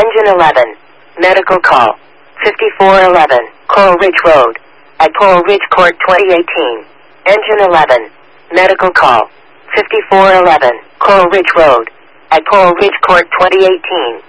Engine 11. Medical call. 5411. Coral Ridge Road. At Coral Ridge Court 2018. Engine 11. Medical call. 5411. Coral Ridge Road. At Coral Ridge Court 2018.